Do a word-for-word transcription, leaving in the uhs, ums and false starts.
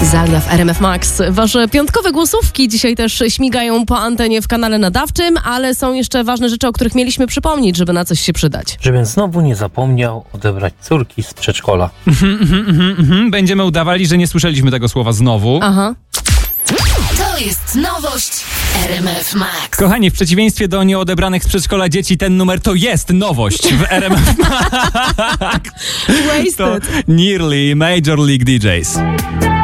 Zalia w R M F Max. Wasze piątkowe głosówki dzisiaj też śmigają po antenie w kanale nadawczym, ale są jeszcze ważne rzeczy, o których mieliśmy przypomnieć, żeby na coś się przydać. Żebym znowu nie zapomniał odebrać córki z przedszkola. Mhm, mhm, mhm, mhm. Będziemy udawali, że nie słyszeliśmy tego słowa znowu. Aha. To jest nowość R M F Max. Kochani, w przeciwieństwie do nieodebranych z przedszkola dzieci, ten numer to jest nowość w R M F Max. To Wasted. Nearly Major League D Js.